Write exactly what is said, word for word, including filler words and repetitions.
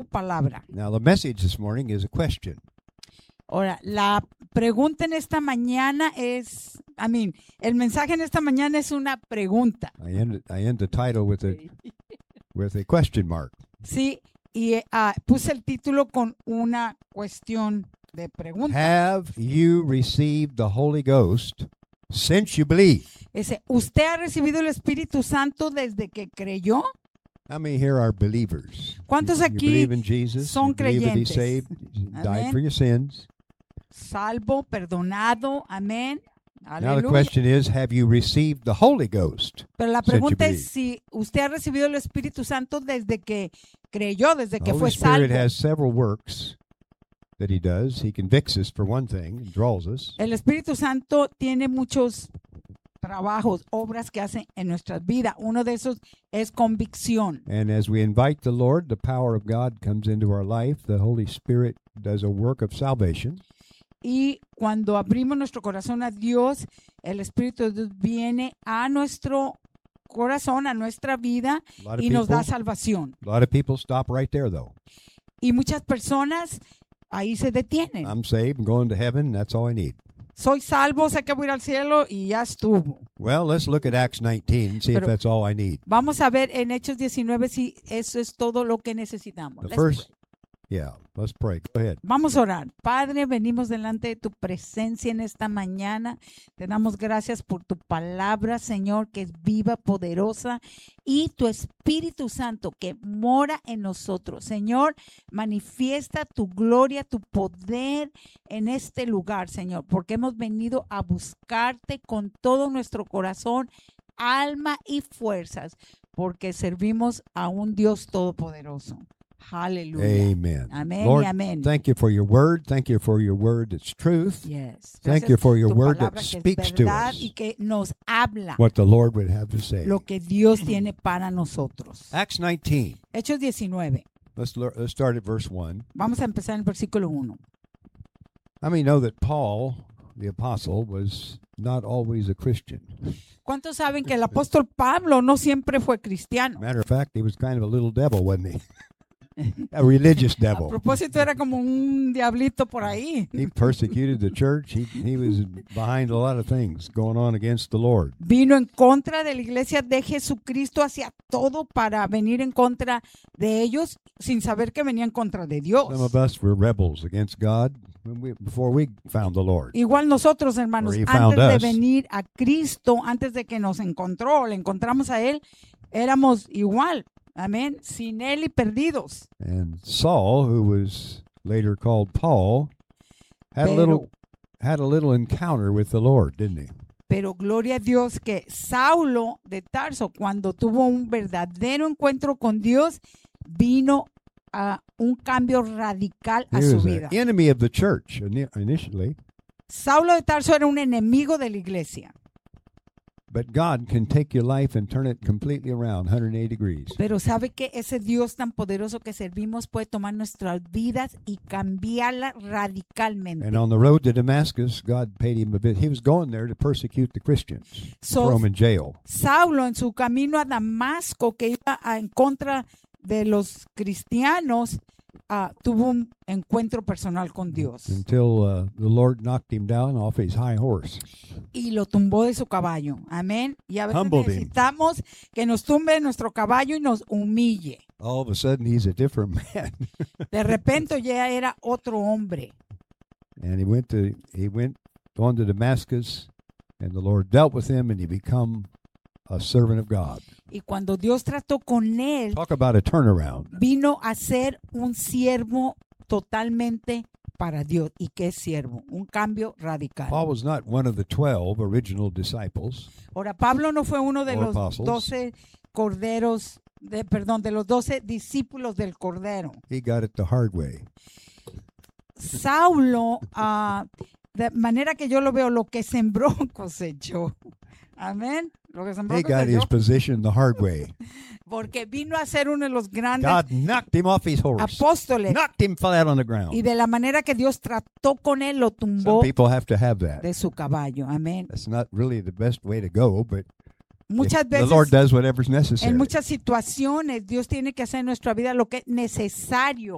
palabra. Now, the message this morning is a question. Ahora, la pregunta en esta mañana es, I mean, el mensaje en esta mañana es una pregunta. I end, I end the title with a with a question mark. Sí, y uh, puse el título con una cuestión de pregunta. Have you received the Holy Ghost since you believe? Ese, ¿usted ha recibido el Espíritu Santo desde que creyó? How many here are believers? ¿Cuántos You- aquí you believe in Jesus? son You believe that He creyentes? saved, He died Amén. for your sins. Salvo, perdonado, amén. Now the Aleluya. question is, have you received the Holy Ghost? Pero la since you pregunta believe? es si usted ha recibido el Espíritu Santo desde que creyó, desde The que fue Holy Spirit salvo. has several works that He does. He convicts us for one thing, and draws us. El Espíritu Santo tiene muchos trabajos, obras que hace en nuestras vidas. Uno de esos es convicción. And as we invite the Lord, the power of God comes into our life. The Holy Spirit does a work of salvation. Y cuando abrimos nuestro corazón a Dios, el Espíritu de Dios viene a nuestro corazón, a nuestra vida A lot of y nos da people, salvación. a lot of people stop right there, though. Y muchas personas ahí se detienen. I'm saved, I'm going to heaven, that's all I need. Soy salvo, sé que voy a ir al cielo y ya estuvo. Well, let's look at Acts nineteen and see Pero- if that's all I need. Vamos a ver en Hechos diecinueve si eso es todo lo que necesitamos. The Let's first, pray. yeah, let's pray. Go ahead. Vamos a orar. Padre, venimos delante de tu presencia en esta mañana. Te damos gracias por tu palabra, Señor, que es viva, poderosa, y tu Espíritu Santo que mora en nosotros. Señor, manifiesta tu gloria, tu poder en este lugar, Señor, porque hemos venido a buscarte con todo nuestro corazón, alma y fuerzas, porque servimos a un Dios todopoderoso. Aleluya. Amen. Amén Lord, y amén. thank you for your word. Thank you for your word that's truth. Yes. Thank Gracias you for your tu word palabra that que es speaks to verdad us y que nos habla what the Lord would have to say. lo que Dios tiene para nosotros. Acts nineteen. Hechos diecinueve. Let's lear- let's start at verse one. Vamos a empezar en el versículo uno. How many know that Paul, the apostle, was not always a Christian? ¿Cuántos saben que el apóstol Pablo no siempre fue cristiano? Matter of fact, he was kind of a little devil, wasn't he? A religious A devil. propósito, era como un diablito por ahí. He persecuted the church. He he was behind a lot of things going on against the Lord. Vino en contra de la iglesia de Jesucristo, hacia todo para venir en contra de ellos sin saber que venía en contra de Dios. Some of us were rebels against God when we, before we found the Lord. Igual nosotros, hermanos, Or he found antes de us. venir a Cristo, antes de que nos encontró, le encontramos a Él, éramos igual, amén, sin Él y perdidos. And Saul, who was later called Paul, had a Pero- little had a little encounter with the Lord, didn't he? Pero gloria a Dios que Saulo de Tarso, cuando tuvo un verdadero encuentro con Dios, vino a un cambio radical a He su was vida. an enemy of the church ini- initially, Saulo de Tarso era un enemigo de la iglesia, but God can take your life and turn it completely around one hundred eighty degrees. pero sabe que ese Dios tan poderoso que servimos puede tomar nuestras vidas y cambiarla radicalmente. And on the road to Damascus, God paid him a bit. He was going there to persecute the Christians, So, throw them in jail. Saulo en su camino a Damasco, que iba a- en contra de los cristianos, ah, tuvo un encuentro personal con Dios Until uh, the Lord knocked him down off his high horse. y lo tumbó de su caballo. Amén. Y a veces Humbled him. necesitamos que nos tumbe de nuestro caballo y nos humille. All of a sudden, he's a different man. De repente ya era otro hombre. And he went to he went on to Damascus, and the Lord dealt with him, and he become a servant of God. Y cuando Dios trató con él, Talk about a turnaround. vino a ser un siervo totalmente para Dios. ¿Y qué es siervo? Un cambio radical. Paul was not one of the twelve original disciples. Ahora, Pablo no fue uno de Or los apostles. doce corderos, de, perdón, de los doce discípulos del cordero. He got it the hard way. Saulo, ah, de manera que yo lo veo, lo que sembró cosechó. Amén. Lo que sembró He got his cosechó. position the hard way. Porque vino a ser uno de los grandes God knocked him off his horse. apóstoles. Knocked him flat on the Y ground. de la manera que Dios trató con él, lo Some tumbó people have to have that. de su caballo. Amén. That's not really the best way to go, but Muchas the Lord veces, does whatever's necessary. en muchas situaciones, Dios tiene que hacer en nuestra vida lo que es necesario